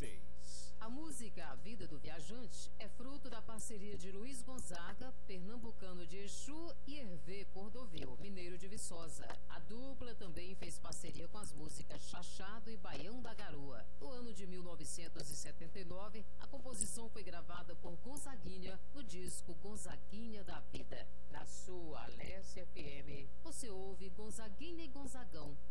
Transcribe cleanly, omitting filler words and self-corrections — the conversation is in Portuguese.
96. A música A Vida do Viajante é fruto da parceria de Luiz Gonzaga, pernambucano de Exu, e Hervé Cordovil, mineiro de Viçosa. A dupla também fez parceria com as músicas Chachado e Baião da Garoa. No ano de 1979, a composição foi gravada por Gonzaguinha no disco Gonzaguinha da Vida. Na sua Alessia FM, você ouve Gonzaguinha e Gonzagão,